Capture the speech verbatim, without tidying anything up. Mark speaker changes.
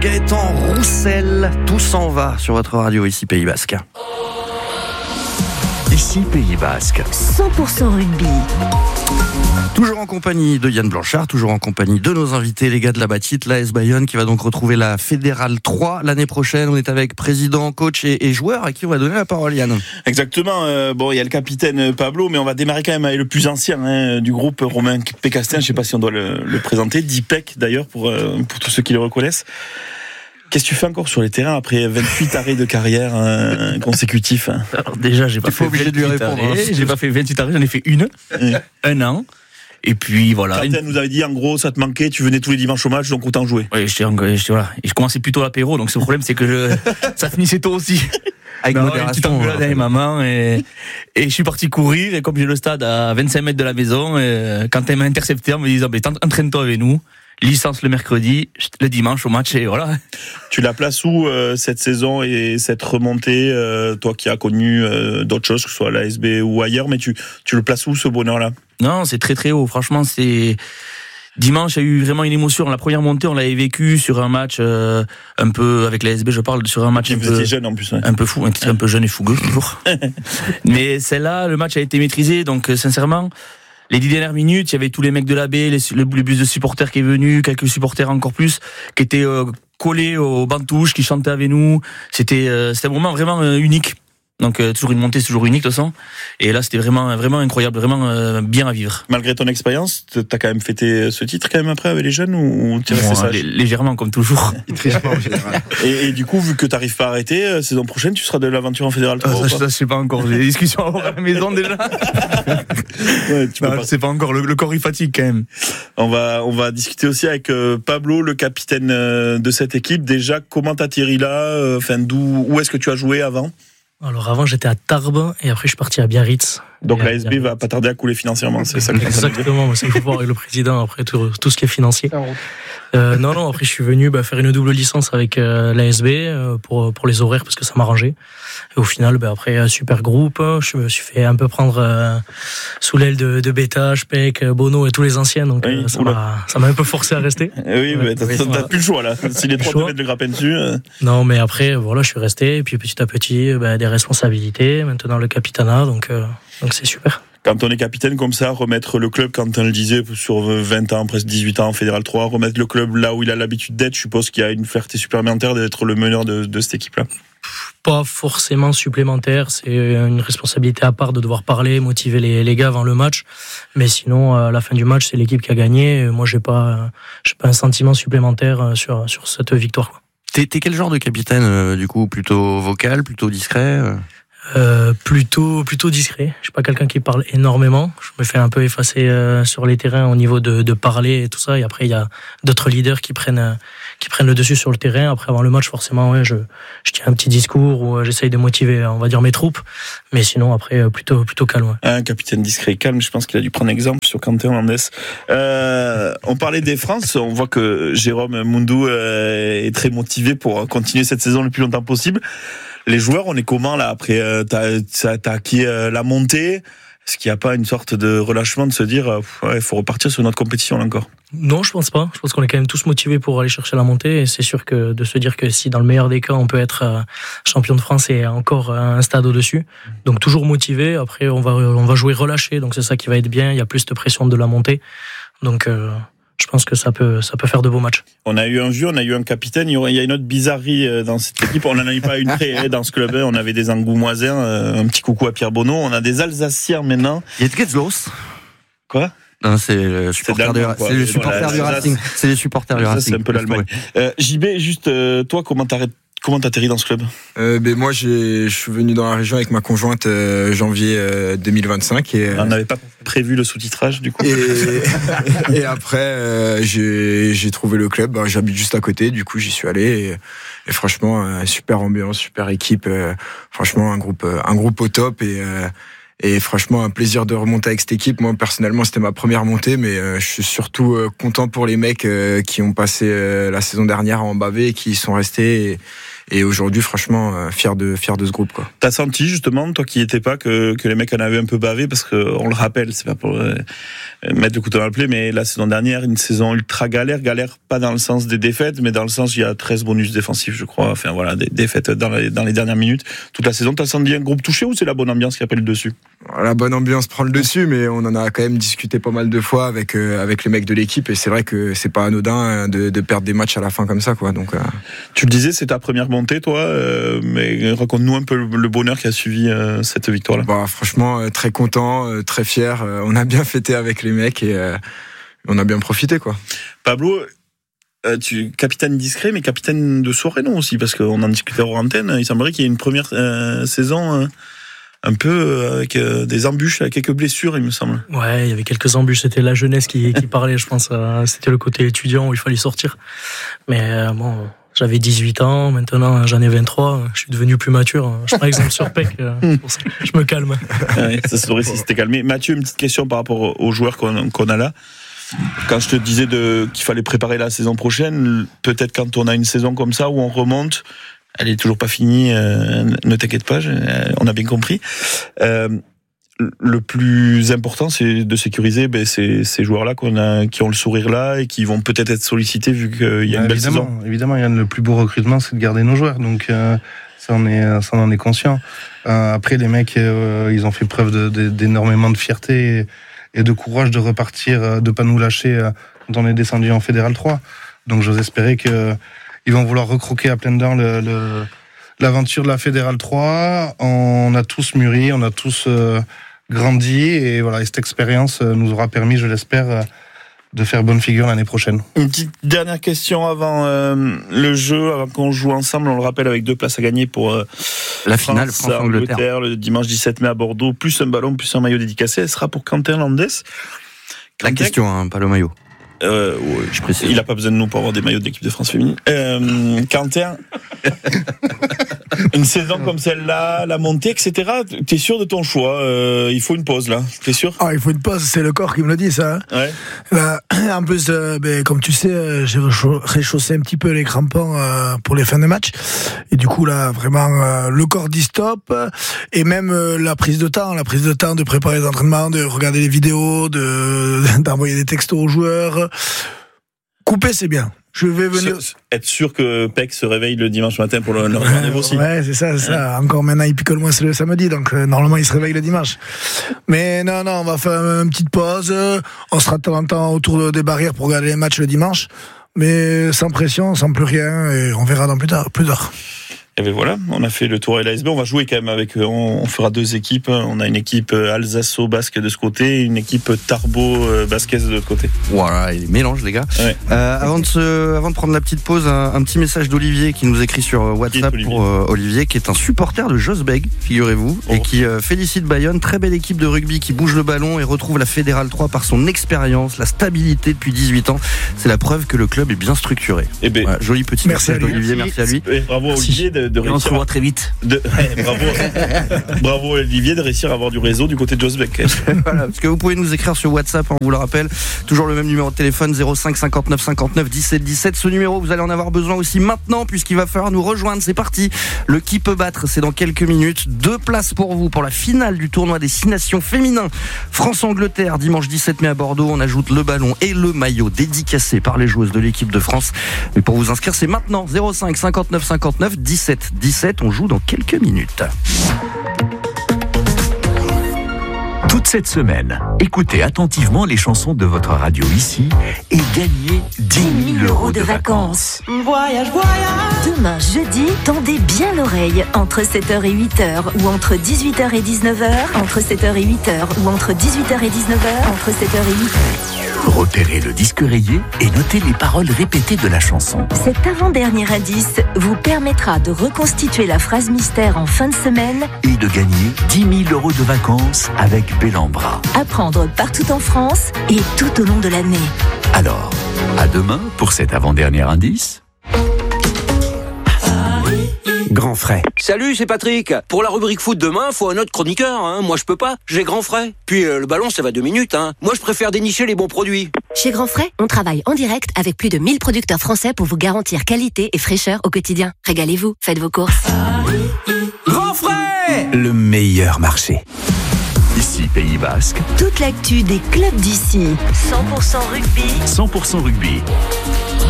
Speaker 1: Gaëtan Roussel. Tout s'en va sur votre radio ici Pays Basque. Ici Pays Basque.
Speaker 2: cent pour cent rugby.
Speaker 1: Toujours en compagnie de Yann Blanchard, toujours en compagnie de nos invités, les gars de la Batite, l'A S Bayonne qui va donc retrouver la Fédérale trois l'année prochaine. On est avec président, coach et, et joueur à qui on va donner la parole, Yann.
Speaker 3: Exactement. Euh, bon, il y a le capitaine Pablo, mais on va démarrer quand même avec le plus ancien hein, du groupe, Romain Pécastin. Je ne sais pas si on doit le, le présenter. Dipec d'ailleurs pour, euh, pour tous ceux qui le reconnaissent. Qu'est-ce que tu fais encore sur les terrains après vingt-huit arrêts de carrière hein, consécutifs hein.
Speaker 4: Alors déjà, j'ai pas
Speaker 1: T'es
Speaker 4: fait
Speaker 1: pas obligé de lui répondre.
Speaker 4: arrêts,
Speaker 1: Hein.
Speaker 4: j'ai pas fait vingt-huit arrêts, j'en ai fait une,
Speaker 3: Oui.
Speaker 4: un an. Et puis voilà.
Speaker 3: Le capitaine nous avait dit en gros ça te manquait, tu venais tous les dimanches au match, donc autant jouer.
Speaker 4: Oui, j'étais, j'étais, voilà. Et je commençais plutôt l'apéro, donc le problème c'est que je, ça finissait tôt aussi.
Speaker 1: Avec
Speaker 4: Non,
Speaker 1: modération.
Speaker 4: une petite engueulade avec maman et, et je suis parti courir et comme j'ai le stade à vingt-cinq mètres de la maison, et quand elle m'a intercepté en me disant bah, entraîne-toi avec nous, licence le mercredi, le dimanche au match et voilà.
Speaker 3: Tu la places où euh, cette saison et cette remontée, euh, toi qui as connu euh, d'autres choses, que ce soit à l'A S B ou ailleurs, mais tu, tu le places où ce bonheur-là?
Speaker 4: Non, c'est très très haut, franchement c'est... Dimanche, il y a eu vraiment une émotion. La première montée, on l'avait vécu sur un match euh, un peu avec l'A S B. Je parle sur un match
Speaker 3: Et
Speaker 4: un
Speaker 3: vous
Speaker 4: peu
Speaker 3: étiez jeune en plus. Ouais.
Speaker 4: un peu fou, un, un peu jeune et fougueux toujours. Mais celle-là, le match a été maîtrisé. Donc euh, sincèrement, les dix dernières minutes, il y avait tous les mecs de l'A B, les, le, le bus de supporters qui est venu, quelques supporters encore plus qui étaient euh, collés au banc de touche, qui chantaient avec nous. C'était euh, c'était un moment vraiment euh, unique. Donc euh, toujours une montée, c'est toujours unique de toute façon. Et là, c'était vraiment vraiment incroyable, vraiment euh, bien à vivre.
Speaker 3: Malgré ton expérience, t'as quand même fêté ce titre quand même après avec les jeunes ou, ou t'es resté
Speaker 4: Bon,
Speaker 3: sage
Speaker 4: lé- légèrement comme toujours.
Speaker 1: Il triche pas en général.
Speaker 3: et, et du coup, vu que t'arrives pas à arrêter, euh, saison prochaine, tu seras de l'aventure en Fédéral
Speaker 4: Ah,
Speaker 3: trois.
Speaker 4: ça,
Speaker 3: ou
Speaker 4: ça, je sais pas encore. J'ai des discussions à avoir à la maison déjà.
Speaker 3: pas ouais, tu peux
Speaker 4: Non,
Speaker 3: pas.
Speaker 4: je sais pas encore. Le, le corps il fatigue quand même.
Speaker 3: On va on va discuter aussi avec euh, Pablo, le capitaine euh, de cette équipe. Déjà, comment t'atterris là? Enfin, euh, d'où où est-ce que tu as joué avant?
Speaker 5: Alors avant j'étais à Tarbes et après je suis parti à Biarritz.
Speaker 3: Donc
Speaker 5: et
Speaker 3: la S B va pas tarder à couler financièrement, c'est ça que
Speaker 5: Exactement, c'est il faut voir avec le président après tout, tout ce qui est financier. Euh, non non après je suis venu bah, faire une double licence avec euh, l'A S B euh, pour pour les horaires parce que ça m'arrangeait. Et au final bah, après euh, super groupe, je me suis fait un peu prendre euh, sous l'aile de, de Beta, Speck, Bono et tous les anciens donc
Speaker 3: oui,
Speaker 5: euh, ça m'a ça m'a un peu forcé à rester.
Speaker 3: Oui, mais t'as,
Speaker 5: Oui,
Speaker 3: t'as
Speaker 5: voilà.
Speaker 3: plus le choix là. Si les trois
Speaker 5: Choix.
Speaker 3: te mettent le grappin dessus. Euh...
Speaker 5: Non mais après voilà je suis resté et puis petit à petit bah, des responsabilités, maintenant le capitanat donc euh, donc c'est super.
Speaker 3: Quand on est capitaine comme ça, remettre le club, quand on le disait, sur vingt ans, presque dix-huit ans en Fédéral trois, remettre le club là où il a l'habitude d'être, je suppose qu'il y a une fierté supplémentaire d'être le meneur de, de cette équipe-là.
Speaker 5: Pas forcément supplémentaire, c'est une responsabilité à part de devoir parler, motiver les, les gars avant le match. Mais sinon, à la fin du match, c'est l'équipe qui a gagné. Moi, j'ai pas, j'ai pas un sentiment supplémentaire sur, sur cette victoire, quoi.
Speaker 1: T'es, t'es quel genre de capitaine euh, du coup? Plutôt vocal, plutôt discret euh
Speaker 5: Euh, plutôt plutôt discret. Je suis pas quelqu'un qui parle énormément. Je me fais un peu effacer euh, sur les terrains au niveau de, de parler et tout ça. Et après il y a d'autres leaders qui prennent euh, qui prennent le dessus sur le terrain. Après avant le match forcément ouais je je tiens un petit discours où euh, j'essaye de motiver on va dire mes troupes. Mais sinon après euh, plutôt plutôt calme. Ouais.
Speaker 3: Un capitaine discret et calme, je pense qu'il a dû prendre exemple sur Quentin Hernandez. Euh, on parlait des France, on voit que Jérôme Mundou euh, est très motivé pour continuer cette saison le plus longtemps possible. Les joueurs, on est comment là après euh, t'as, t'as, t'as acquis euh, la montée? Est-ce qu'il n'y a pas une sorte de relâchement de se dire euh, ouais, il faut repartir sur notre compétition là encore?
Speaker 5: Non, je pense pas. Je pense qu'on est quand même tous motivés pour aller chercher la montée. Et c'est sûr que de se dire que si dans le meilleur des cas on peut être euh, champion de France et encore euh, un stade au-dessus, donc toujours motivé. Après on va on va jouer relâché, donc c'est ça qui va être bien. Il y a plus de pression de la montée, donc. Euh Je pense que ça peut, ça peut faire de beaux matchs.
Speaker 3: On a eu un jeu, on a eu un capitaine. Il y a une autre bizarrerie dans cette équipe. On n'en a eu pas une près dans ce club. On avait des Angoumoisins. Un petit coucou à Pierre Bonneau. On a des Alsaciens maintenant.
Speaker 1: Il y a Getzlos.
Speaker 3: Quoi?
Speaker 1: Non, c'est le supporter, du, c'est le supporter
Speaker 3: voilà,
Speaker 1: du Racing. C'est les supporters du
Speaker 3: ça,
Speaker 1: Racing.
Speaker 3: C'est un peu l'Allemagne. Euh, J B, juste, euh, toi, comment t'arrêtes? Comment t'atterris dans ce club?
Speaker 6: euh, ben moi, j'ai, je suis venu dans la région avec ma conjointe euh, janvier euh, deux mille vingt-cinq. Et,
Speaker 3: on n'avait pas prévu le sous-titrage, du coup.
Speaker 6: Et, et après, euh, j'ai, j'ai trouvé le club. Ben, j'habite juste à côté, du coup, j'y suis allé. Et, et franchement, euh, super ambiance, super équipe. Euh, franchement, un groupe, un groupe au top. Et, euh, et franchement, un plaisir de remonter avec cette équipe. Moi, personnellement, c'était ma première montée, mais euh, je suis surtout euh, content pour les mecs euh, qui ont passé euh, la saison dernière à Embavé et qui y sont restés. Et, et aujourd'hui, franchement, euh, fier de fier de ce groupe, quoi.
Speaker 3: T'as senti justement, toi qui y étais pas, que que les mecs en avaient un peu bavé, parce que on le rappelle, c'est pas pour euh, mettre le couteau dans le plaid, mais la saison dernière, une saison ultra galère, galère pas dans le sens des défaites, mais dans le sens il y a treize bonus défensifs, je crois. Enfin voilà, des défaites dans les dans les dernières minutes. Toute la saison, t'as senti un groupe touché ou c'est la bonne ambiance qui appelle le dessus?
Speaker 6: La bonne ambiance prend le dessus, mais on en a quand même discuté pas mal de fois avec euh, avec les mecs de l'équipe, et c'est vrai que c'est pas anodin de, de perdre des matchs à la fin comme ça, quoi. Donc euh...
Speaker 3: tu le disais, c'est ta première montée, toi, euh, mais raconte-nous un peu le, le bonheur qui a suivi euh, cette victoire-là.
Speaker 6: Bah franchement, euh, très content, euh, très fier. Euh, on a bien fêté avec les mecs et euh, on a bien profité, quoi.
Speaker 3: Pablo, euh, tu capitaine discret, mais capitaine de soirée non aussi, parce qu'on en discutait hors antenne. Il semblerait qu'il y ait une première euh, saison. Euh, un peu avec euh, des embûches, avec quelques blessures, il me semble.
Speaker 5: Ouais, il y avait quelques embûches. C'était la jeunesse qui, qui parlait, je pense. Euh, c'était le côté étudiant où il fallait sortir. Mais euh, bon, j'avais dix-huit ans, maintenant j'en ai vingt-trois. Je suis devenu plus mature. Je prends exemple sur Peck. Euh, pour ça, je me calme.
Speaker 3: Ouais, ça serait si c'était calmé. Mathieu, une petite question par rapport aux joueurs qu'on, qu'on a là. Quand je te disais de, qu'il fallait préparer la saison prochaine, peut-être quand on a une saison comme ça où on remonte, elle est toujours pas finie, euh, ne t'inquiète pas, je, euh, on a bien compris. Euh, le plus important, c'est de sécuriser ben, ces, ces joueurs-là qu'on a, qui ont le sourire là et qui vont peut-être être sollicités vu qu'il y a une belle
Speaker 2: évidemment,
Speaker 3: saison.
Speaker 2: Évidemment, Yann, le plus beau recrutement, c'est de garder nos joueurs, donc euh, ça, on est, ça, on en est conscient. Euh, après, les mecs, euh, ils ont fait preuve de, de, d'énormément de fierté et, et de courage de repartir, de pas nous lâcher euh, quand on est descendu en Fédéral trois. Donc, j'ose espérer que ils vont vouloir recroquer à pleines dents le, le, l'aventure de la Fédérale trois. On a tous mûri, on a tous euh, grandi. Et voilà, et cette expérience nous aura permis, je l'espère, euh, de faire bonne figure l'année prochaine.
Speaker 3: Une petite dernière question avant euh, le jeu, avant qu'on joue ensemble. On le rappelle, avec deux places à gagner pour euh,
Speaker 1: la finale France-Angleterre.
Speaker 3: France-Angleterre le dimanche dix-sept mai à Bordeaux. Plus un ballon, plus un maillot dédicacé. Elle sera pour Quentin Landès.
Speaker 1: La question, hein, pas le maillot.
Speaker 3: Euh, ouais, je précise. Il n'a pas besoin de nous pour avoir des maillots de l'équipe de France féminine. Euh, Quentin, une saison comme celle-là, la montée, et cetera. T'es sûr de ton choix? euh, Il faut une pause là. T'es sûr?
Speaker 7: Ah, il faut une pause. C'est le corps qui me le dit, ça. Hein.
Speaker 3: Ouais.
Speaker 7: Bah, en plus, euh, ben, comme tu sais, euh, j'ai réchaussé un petit peu les crampons euh, pour les fins de match. Et du coup, là, vraiment, euh, le corps dit stop. Et même euh, la prise de temps, la prise de temps de préparer les entraînements, de regarder les vidéos, de d'envoyer des textos aux joueurs. Couper, c'est bien. Je vais venir.
Speaker 3: Être sûr que Peck se réveille le dimanche matin pour le, le rendez-vous aussi.
Speaker 7: Ouais, c'est ça, c'est ça. Encore maintenant, il picole moins le samedi, donc euh, normalement, il se réveille le dimanche. Mais non, non, on va faire une petite pause. On sera de temps en temps autour des barrières pour regarder les matchs le dimanche. Mais sans pression, sans plus rien, et on verra dans plus tard. Plus tard.
Speaker 3: Et bien voilà, on a fait le tour à l'A S B. On va jouer quand même avec. On fera deux équipes. On a une équipe Alsace-Basque de ce côté, et une équipe Tarbo-Basquaise de l'autre côté.
Speaker 1: Voilà, il mélange les gars.
Speaker 3: Ouais.
Speaker 1: Euh, avant de se, avant de prendre la petite pause, un, un petit message d'Olivier qui nous écrit sur WhatsApp
Speaker 3: Olivier
Speaker 1: pour euh, Olivier, qui est un supporter de Josbeg, figurez-vous, oh. et qui euh, félicite Bayonne. Très belle équipe de rugby qui bouge le ballon et retrouve la Fédérale trois par son expérience, la stabilité depuis dix-huit ans. C'est la preuve que le club est bien structuré.
Speaker 3: Et ben,
Speaker 1: voilà, joli petit
Speaker 7: merci
Speaker 1: message d'Olivier, merci à lui.
Speaker 3: Et bravo à Olivier de, de réussir.
Speaker 4: On se revoit très vite.
Speaker 3: De, ouais, bravo, bravo Olivier de réussir à avoir du réseau du côté de Josbeg.
Speaker 1: Voilà, parce que vous pouvez nous écrire sur WhatsApp, on vous le rappelle, toujours le même numéro de téléphone, zéro cinq cinquante-neuf cinquante-neuf dix-sept dix-sept. Ce numéro, vous allez en avoir besoin aussi maintenant, puisqu'il va falloir nous rejoindre. C'est parti, le qui peut battre, c'est dans quelques minutes. Deux places pour vous pour la finale du tournoi des six nations féminins France-Angleterre, dimanche dix-sept mai à Bordeaux. On ajoute le ballon et le maillot dédicacé par les joueuses de l'équipe de France. Mais pour vous inscrire, c'est maintenant, zéro cinq cinquante-neuf cinquante-neuf dix-sept dix-sept. On joue dans quelques minutes.
Speaker 8: Toute cette semaine, écoutez attentivement les chansons de votre radio ici et gagnez dix mille euros de vacances.
Speaker 9: Voyage, voyage. Demain, jeudi, tendez bien l'oreille entre sept heures et huit heures ou entre dix-huit heures et dix-neuf heures, entre sept heures et huit heures ou entre dix-huit heures et dix-neuf heures, entre sept heures et huit heures.
Speaker 8: Repérez le disque rayé et notez les paroles répétées de la chanson.
Speaker 9: Cet avant-dernier indice vous permettra de reconstituer la phrase mystère en fin de semaine
Speaker 8: et de gagner dix mille euros de vacances avec Bellambra.
Speaker 9: À prendre partout en France et tout au long de l'année.
Speaker 8: Alors, à demain pour cet avant-dernier indice.
Speaker 10: Grand frais.
Speaker 11: Salut, c'est Patrick. Pour la rubrique foot demain, faut un autre chroniqueur. Hein. Moi, je peux pas. J'ai Grand frais. Puis euh, le ballon, ça va deux minutes. Hein. Moi, je préfère dénicher les bons produits.
Speaker 12: Chez Grand frais, on travaille en direct avec plus de mille producteurs français pour vous garantir qualité et fraîcheur au quotidien. Régalez-vous, faites vos courses.
Speaker 10: Grand frais, le meilleur marché.
Speaker 8: Ici, Pays Basque.
Speaker 9: Toute l'actu des clubs d'ici. cent pour cent rugby.
Speaker 8: cent pour cent rugby.